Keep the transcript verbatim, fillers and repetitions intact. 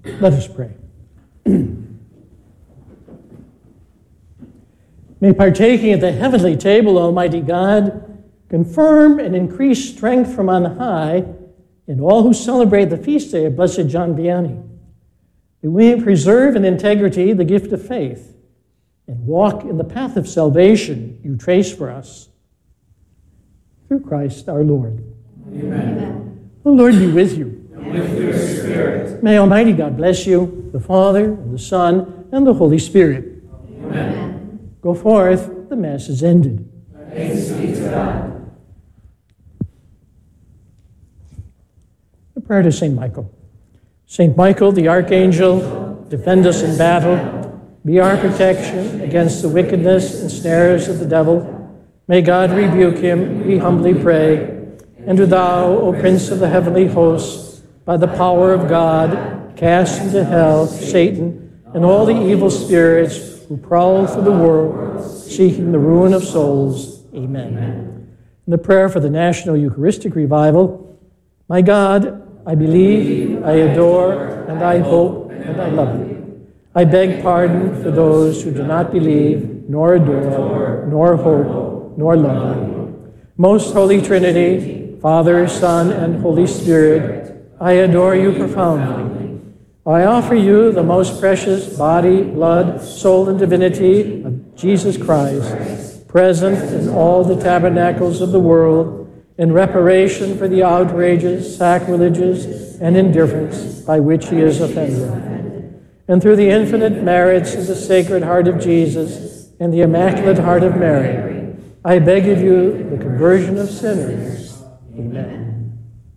Let us pray. May partaking at the heavenly table, Almighty God, confirm and increase strength from on high in all who celebrate the feast day of Blessed John Vianney. May we preserve in integrity the gift of faith and walk in the path of salvation you trace for us. Through Christ our Lord. Amen. The Lord be with you. And with your spirit. May Almighty God bless you, the Father, and the Son, and the Holy Spirit. Amen. Go forth, the Mass is ended. Thanks be to God. A prayer to Saint Michael. Saint Michael, the Archangel, defend us in battle. Be our protection against the wickedness and snares of the devil. May God rebuke him, we humbly pray. And do thou, O Prince of the heavenly hosts, by the power of God, cast into hell Satan and all the evil spirits who prowl through the world, seeking the ruin of souls. Amen. Amen. In the prayer for the National Eucharistic Revival, my God, I believe, I adore, and I hope, and I love you. I beg pardon for those who do not believe, nor adore, nor hope, nor love you. Most Holy Trinity, Father, Son, and Holy Spirit, I adore you profoundly. I offer you the most precious body, blood, soul, and divinity of Jesus Christ, present in all the tabernacles of the world, in reparation for the outrages, sacrileges, and indifference by which he is offended. And through the infinite merits of the Sacred Heart of Jesus and the Immaculate Heart of Mary, I beg of you the conversion of sinners. Amen.